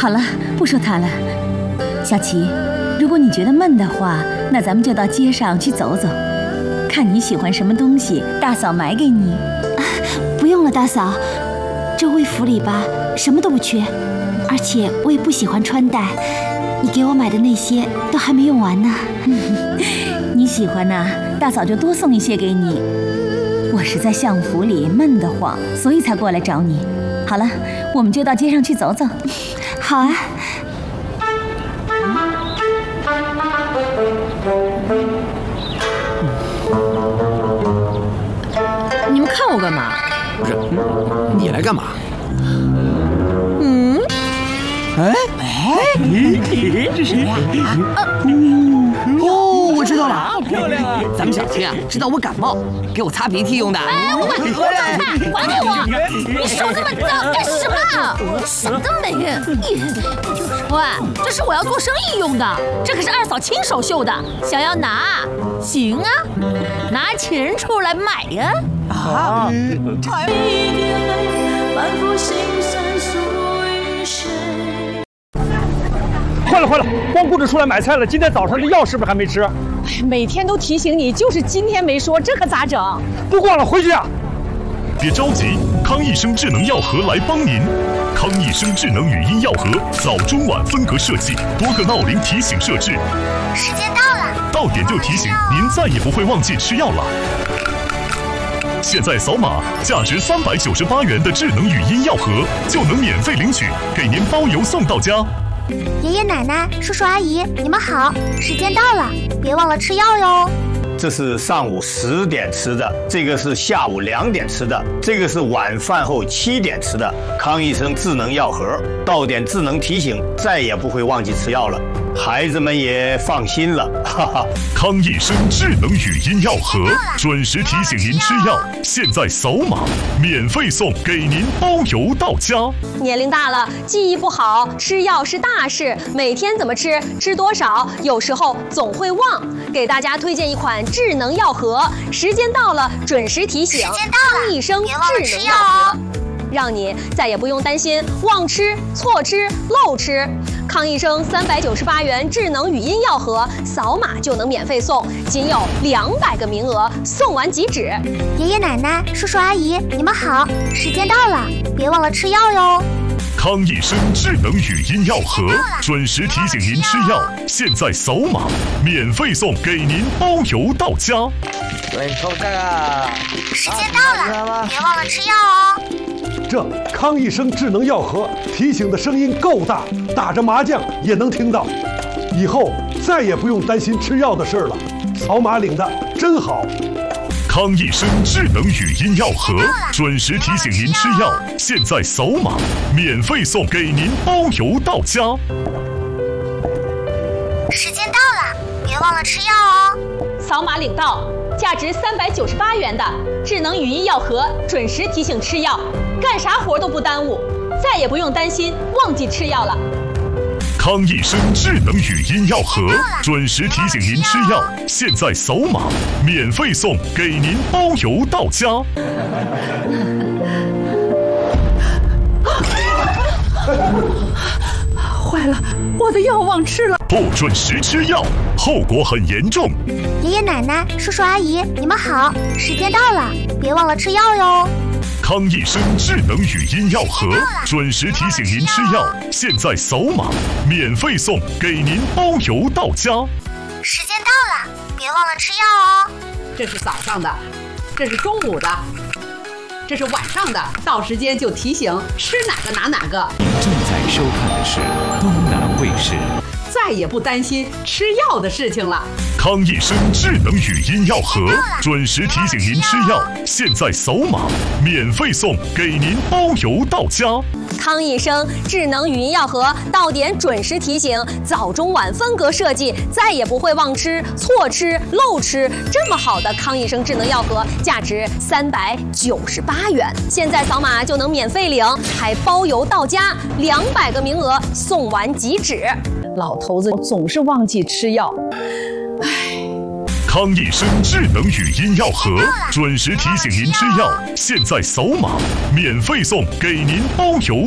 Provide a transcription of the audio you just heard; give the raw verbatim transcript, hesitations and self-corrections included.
好了，不说他了。小琪，如果你觉得闷的话，那咱们就到街上去走走，看你喜欢什么东西，大嫂买给你。 啊，不用了，大嫂，这魏府里吧，什么都不缺，而且我也不喜欢穿戴，你给我买的那些都还没用完呢。 你喜欢呐、啊，大嫂就多送一些给你。我是在相府里闷得慌，所以才过来找你。好了，我们就到街上去走走。 好啊。 你们看我干嘛？ 不是，你来干嘛？ 嗯？ 哎哎，这谁呀？哦，我知道了，漂亮啊！咱们小青啊，知道我感冒，给我擦鼻涕用的。 哎，我管你擦，还给我！你手这么脏干什么？想得美！喂，这是我要做生意用的，这可是二嫂亲手绣的，想要拿？行啊，拿钱出来买呀！ 啊！ 坏了坏了，光顾着出来买菜了，今天早上的药是不是还没吃？ 哎，每天都提醒你，就是今天没说，这可咋整？ 不逛了，回去啊！ 别着急，康益生智能药盒来帮您。康益生智能语音药盒，早中晚分隔设计，多个闹铃提醒设置。 时间到了， 到点就提醒，您再也不会忘记吃药了。现在扫码，价值三百九十八元的智能语音药盒就能免费领取，给您包邮送到家。 爷爷奶奶、叔叔阿姨，你们好，时间到了，别忘了吃药哟。 这是上午十点吃的，这个是下午两点吃的，这个是晚饭后七点吃的。康益生智能药盒，到点智能提醒，再也不会忘记吃药了，孩子们也放心了，哈哈。 康益生智能语音药盒，准时提醒您吃药，现在扫码，免费送，给您包邮到家。 年龄大了，记忆不好，吃药是大事，每天怎么吃，吃多少，有时候总会忘。给大家推荐一款智能药盒，时间到了准时提醒。 时间到了， 康益生智能药盒，让你再也不用担心忘吃、错吃、漏吃。康益生三百九十八元智能语音药盒，扫码就能免费送，仅有两百个名额，送完即止。 爷爷奶奶、叔叔阿姨，你们好，时间到了，别忘了吃药哟。 康益生智能语音药盒，准时提醒您吃药，现在扫码，免费送，给您包邮到家。 对，扣这个。 时间到了，别忘了吃药哦。 这康益生智能药盒提醒的声音够大，打着麻将也能听到。以后再也不用担心吃药的事了，扫码领的真好。 康益生智能语音药盒，准时提醒您吃药，现在扫码，免费送，给您包邮到家。 时间到了，别忘了吃药哦。 扫码领到，价值三百九十八元的智能语音药盒，准时提醒吃药，干啥活都不耽误，再也不用担心忘记吃药了。 康益生智能语音药盒，准时提醒您吃药，现在扫码，免费送，给您包邮到家。 坏了，我的药忘吃了。 不准时吃药，后果很严重。 爷爷奶奶、叔叔阿姨，你们好，时间到了，别忘了吃药哟。 康益生智能语音药盒，准时提醒您吃药，现在扫码，免费送，给您包邮到家。 时间到了，别忘了吃药哦。 这是早上的，这是中午的，这是晚上的，到时间就提醒吃哪个拿哪个。 你正在收看的是东南卫视， 再也不担心吃药的事情了。 康益生智能语音药盒，准时提醒您吃药，现在扫码，免费送，给您包邮到家。 康益生智能语音药盒，到点准时提醒，早中晚分隔设计，再也不会忘吃、错吃、漏吃。这么好的康益生智能药盒，价值三百九十八元，现在扫码就能免费领，还包邮到家，两百个名额，送完即止。 老头子总是忘记吃药。 康益生智能语音药盒，准时提醒您吃药，现在扫码，免费送，给您包邮。